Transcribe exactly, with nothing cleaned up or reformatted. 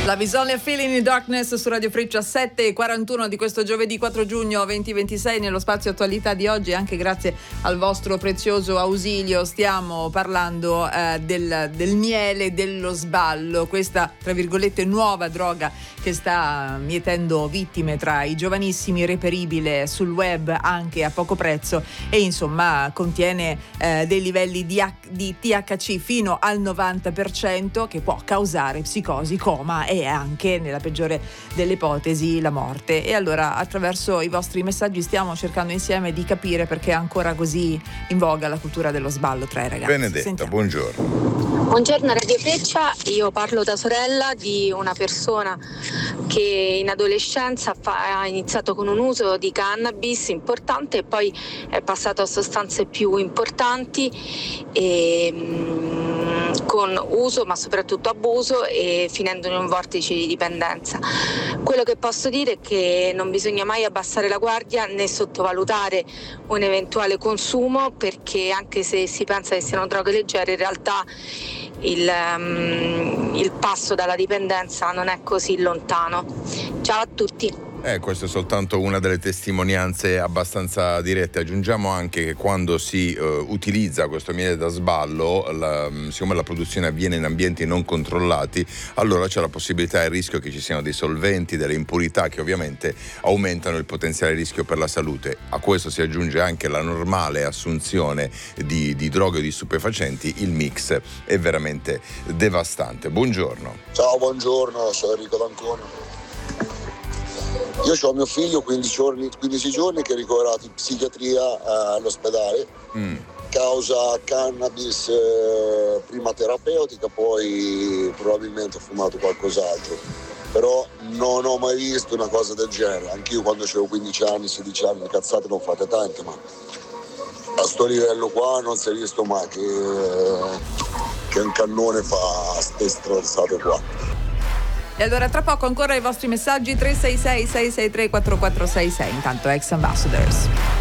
La Bisogna Feeling in Darkness su Radio Freccia, sette e quarantuno di questo giovedì quattro giugno duemilaventisei. Nello spazio attualità di oggi, anche grazie al vostro prezioso ausilio, stiamo parlando eh, del, del miele, dello sballo, questa tra virgolette nuova droga che sta mietendo vittime tra i giovanissimi, reperibile sul web anche a poco prezzo e insomma contiene eh, dei livelli di, H- di T H C fino al novanta per cento, che può causare psicosi, coma e anche, nella peggiore delle ipotesi, la morte. E allora, attraverso i vostri messaggi, stiamo cercando insieme di capire perché è ancora così in voga la cultura dello sballo tra i ragazzi. Benedetta, Sentiamo. buongiorno. Buongiorno Radio Freccia, io parlo da sorella di una persona che in adolescenza fa, ha iniziato con un uso di cannabis importante e poi è passato a sostanze più importanti e, mh, con uso ma soprattutto abuso e finendo in un vortice di dipendenza. Quello che posso dire è che non bisogna mai abbassare la guardia né sottovalutare un eventuale consumo, perché anche se si pensa che siano droghe leggere, in realtà il, um, il passo dalla dipendenza non è così lontano. Ciao a tutti. Eh, questa è soltanto una delle testimonianze abbastanza dirette. Aggiungiamo anche che quando si uh, utilizza questo miele da sballo, la, siccome la produzione avviene in ambienti non controllati, allora c'è la possibilità e il rischio che ci siano dei solventi, delle impurità che ovviamente aumentano il potenziale rischio per la salute. A questo si aggiunge anche la normale assunzione di, di droghe o di stupefacenti. Il mix è veramente devastante. Buongiorno. Ciao, buongiorno, sono Enrico D'Ancona. Io ho mio figlio quindici giorni, quindici giorni che è ricoverato in psichiatria eh, all'ospedale, mm. causa cannabis, eh, prima terapeutica, poi probabilmente ho fumato qualcos'altro. Però non ho mai visto una cosa del genere. Anch'io quando avevo quindici anni, sedici anni, le cazzate non fate tante, ma a sto livello qua non si è visto mai che, che un cannone fa ste stronzate qua. E allora tra poco ancora i vostri messaggi tre sei sei sei sei tre quattro quattro sei sei. Intanto Ex Ambassadors.